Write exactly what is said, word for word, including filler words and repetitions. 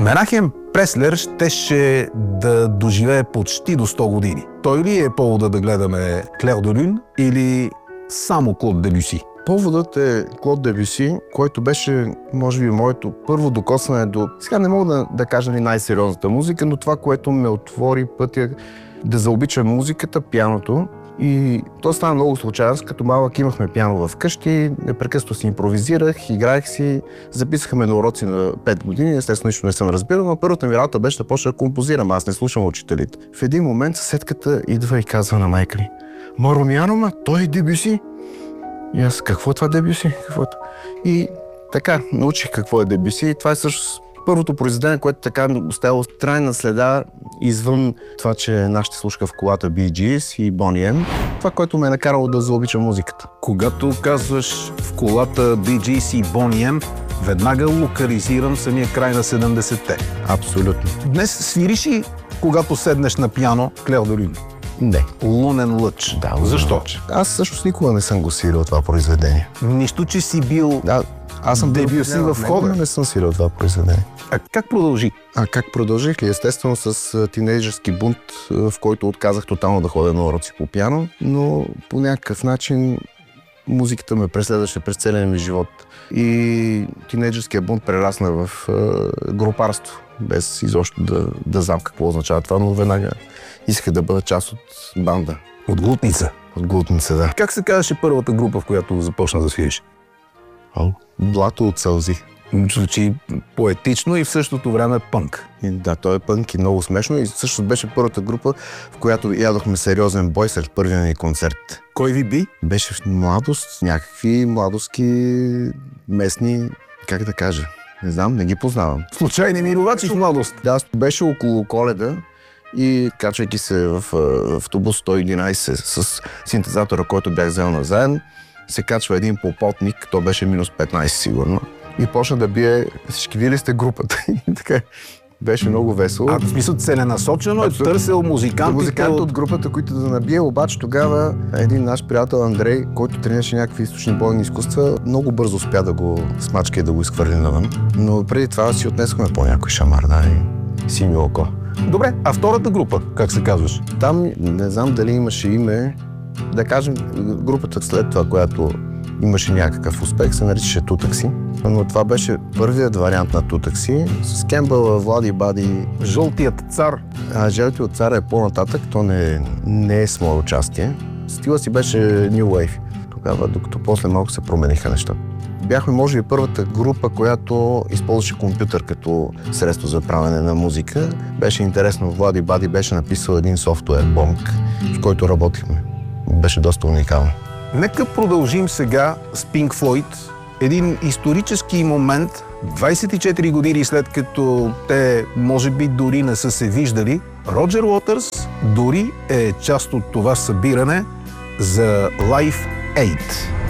Менахем Преслер щеше да доживее почти до сто години. Той ли е повода да гледаме Клер де Люн или само Клод Дебюси? Поводът е Клод Дебюси, който беше, може би, моето първо докосване до... Сега не мога да, да кажа ли най-сериозната музика, но това, което ме отвори пътя да заобичам музиката, пианото. И то стана много случайно. Като малък имахме пиано вкъщи, непрекъснато си импровизирах, играех си, записахме на уроци на пет години, естествено нищо не съм разбирал, но първата ми работа беше да почна да композирам, аз не слушам учителите. В един момент съседката идва и казва на майка ми: "Маромяно, ма, той е Дебюси." И аз: "Какво е това Дебюси? Какво е това?" И така, научих какво е Дебюси и това е също първото произведение, което така ми оставило трайна следа извън това, че нашите слушаха в колата Би Джи Ес и Бони Ем. Това, което ме е накарало да заобичам музиката. Когато казваш в колата Би Джи Ес и Бони Ем, веднага локализирам самия край на седемдесетте. Абсолютно. Днес свириш и когато седнеш на пиано Клер де Люн? Не. Лунен лъч. Да, защо? Лъч. Аз всъщност никога не съм го свирил това произведение. Нищо, че си бил да, аз съм Дебюси в хода. Не съм свирил това произведение. А как продължи? А как продължих ли? Естествено с тинейджърски бунт, в който отказах тотално да ходя на уроци по пиано, но по някакъв начин музиката ме преследваше през целия ми живот. И тинейджърския бунт прерасна в е, групарство, без изобщо да, да знам какво означава това, но веднага исках да бъда част от банда. От Глутница? От Глутница, да. Как се казваше първата група, в която започна да свириш? О, Блато от сълзи. Звучи поетично и в същото време пънк. И, да, той е пънк и много смешно. И също беше първата група, в която ядохме сериозен бой след първия ни концерт. Кой ви би? Беше в младост, някакви младостки местни, как да кажа, не знам, не ги познавам. Случайни мировачи в младост. Да, беше около Коледа и качвайки се в, в автобус сто и единайсет с синтезатора, който бях взел назаедно, се качва един попотник, то беше минус петнайсет сигурно, и почна да бие: "Всички вие ли сте групата?" И така, беше много весело. А в смисъл целенасочено е търсил музиканти. Музиканти от групата, които да набие, обаче тогава един наш приятел Андрей, който тренираше някакви източни бойни изкуства, много бързо успя да го смачка и да го изхвърли навън. Но преди това си отнесохме по някой шамар, да, и синьо око. Добре, а втората група, как се казваш? Там не знам дали имаше име. Да кажем, групата след това, която имаше някакъв успех, се наричаше Тутакси. Но това беше първият вариант на Тутакси с Кембъл, Влади Бади. Жълтият цар. А Жълтият цар е по-нататък, то не, не е с мое участие. Стила си беше New Wave тогава, докато после малко се промениха нещата. Бяхме, може би, първата група, която използваше компютър като средство за правене на музика. Беше интересно, Влади Бади беше написал един софтуер, Bonk, в който работихме. Беше доста уникално. Нека продължим сега с Pink Floyd. Един исторически момент, двайсет и четири години след като те, може би, дори не са се виждали. Роджер Уотърс дори е част от това събиране за Live Aid.